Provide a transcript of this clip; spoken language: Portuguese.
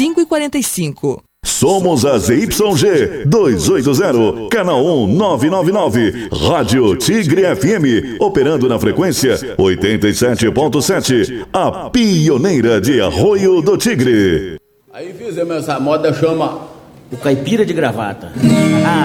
5h45. Somos a ZYG 280, canal 1999, Rádio Tigre FM, operando na frequência 87.7, a pioneira de Arroio do Tigre. Aí fizemos essa moda, chama o Caipira de Gravata.